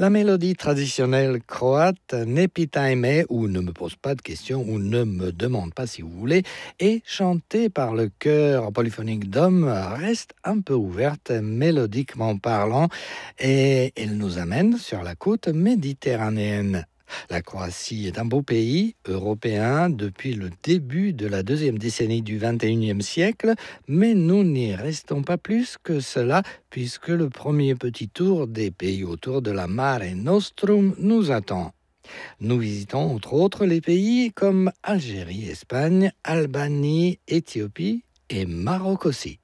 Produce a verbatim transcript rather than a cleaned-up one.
La mélodie traditionnelle croate Nepitaime, ou ne me pose pas de questions, ou ne me demande pas si vous voulez, et chantée par le chœur polyphonique d'hommes, reste un peu ouverte mélodiquement parlant, et elle nous amène sur la côte méditerranéenne. La Croatie est un beau pays européen depuis le début de la deuxième décennie du vingt et unième siècle, mais nous n'y restons pas plus que cela, puisque le premier petit tour des pays autour de la Mare Nostrum nous attend. Nous visitons entre autres les pays comme Algérie, Espagne, Albanie, Éthiopie et Maroc aussi.